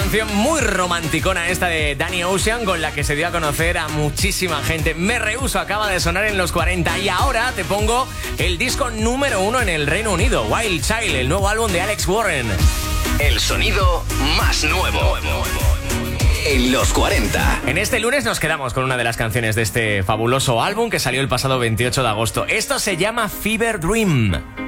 canción muy romanticona esta de Danny Ocean, con la que se dio a conocer a muchísima gente. Me Rehúso acaba de sonar en los 40 y ahora te pongo el disco número 1 en el Reino Unido, Wild Child, el nuevo álbum de Alex Warren. El sonido más nuevo en los 40. En este lunes nos quedamos con una de las canciones de este fabuloso álbum que salió el pasado 28 de agosto. Esto se llama Fever Dream.